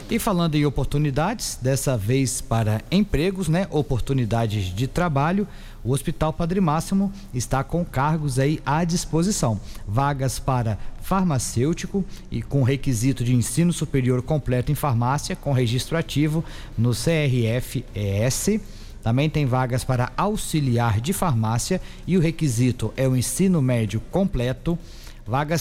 E falando em oportunidades, dessa vez para empregos, né? Oportunidades de trabalho, o Hospital Padre Máximo está com cargos aí à disposição. Vagas para farmacêutico e com requisito de ensino superior completo em farmácia, com registro ativo no CRF-ES. Também tem vagas para auxiliar de farmácia e o requisito é o ensino médio completo. Vagas